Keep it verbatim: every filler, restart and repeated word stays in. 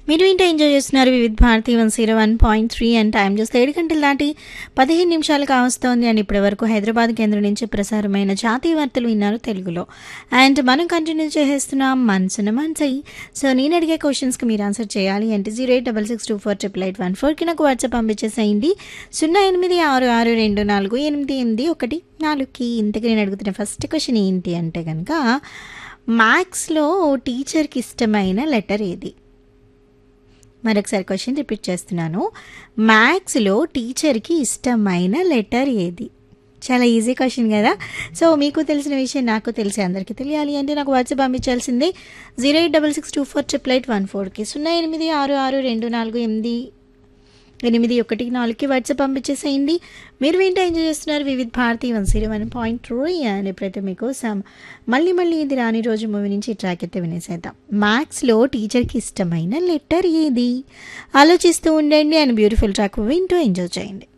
మీరు ఏంటో ఎంజాయ్ చేస్తున్నారు వివిధ Bharati one zero one point three and time చూస్తే ఏడు గంటలు దాటి పదిహేను నిమిషాలు కావస్తోంది. అండ్ ఇప్పటి వరకు హైదరాబాద్ కేంద్రం నుంచి ప్రసారమైన జాతీయ వార్తలు విన్నారు తెలుగులో. అండ్ మనం కంటిన్యూ చేసేస్తున్నాం మనసున మనసై. సో నేను అడిగే క్వశ్చన్స్కి మీరు ఆన్సర్ చేయాలి అంటే zero eight double six two four triple eight one ఫోర్కి నాకు వాట్సాప్ పంపించేసేయండి. సున్నా ఎనిమిది ఆరు ఆరు రెండు నాలుగు ఎనిమిది ఎనిమిది ఒకటి నాలుగుకి. ఇంతకీ నేను అడుగుతున్న ఫస్ట్ క్వశ్చన్ ఏంటి అంటే కనుక, మ్యాథ్స్లో టీచర్కి ఇష్టమైన లెటర్ ఏది? మరొకసారి క్వశ్చన్ రిపీట్ చేస్తున్నాను. మ్యాథ్స్లో టీచర్కి ఇష్టమైన లెటర్ ఏది? చాలా ఈజీ క్వశ్చన్ కదా. సో మీకు తెలిసిన విషయం నాకు తెలిసి అందరికీ తెలియాలి అంటే నాకు WhatsApp పంపించాల్సిందే zero eight double six two four triple eight one ఫోర్కి. సున్నా ఎనిమిది ఆరు ఆరు రెండు నాలుగు ఎనిమిది ఎనిమిది ఒకటి నాలుగుకి వాట్సాప్ పంపించేసేయండి. మీరు ఏంటో ఎంజాయ్ చేస్తున్నారు వివిధ Bharati one zero one point two. అని ఎప్పుడైతే మీకోసం మళ్ళీ మళ్ళీ ఇది రాని రోజు మూవీ నుంచి ఈ ట్రాక్ అయితే వినేసేద్దాం. మ్యాథ్స్లో టీచర్కి ఇష్టమైన లెటర్ ఏది? ఆలోచిస్తూ ఉండండి అండ్ బ్యూటిఫుల్ ట్రాక్ వింటూ ఎంజాయ్ చేయండి.